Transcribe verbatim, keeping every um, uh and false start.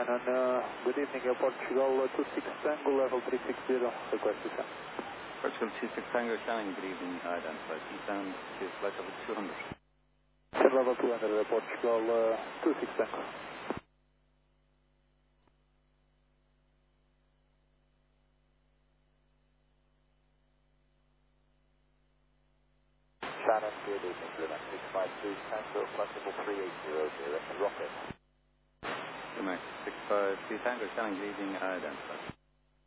Shannon, uh, good evening, uh, Portugal uh, two six Tango, level three six zero, request to Shannon. Portugal two six Tango, Shannon, good evening, identified. Eastbound to flight level two hundred. Level two hundred, uh, Portugal uh, two six Tango. Shannon, good evening, Lima six five two Tango, flight level three eight zero, direct rocket. Lima six five two Tango, Shannon, good evening, identified.